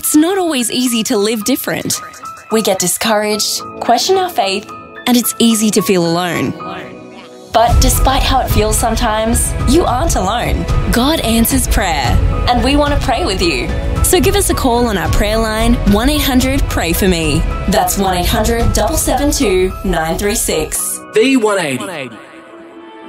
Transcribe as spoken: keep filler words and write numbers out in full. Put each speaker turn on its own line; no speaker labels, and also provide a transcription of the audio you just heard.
It's not always easy to live different. We get discouraged, question our faith, and it's easy to feel alone. But despite how it feels sometimes, you aren't alone. God answers prayer, and we want to pray with you. So give us a call on our prayer line, one eight hundred pray for me. That's one eight hundred, seven seven two, nine three six.
V one eighty.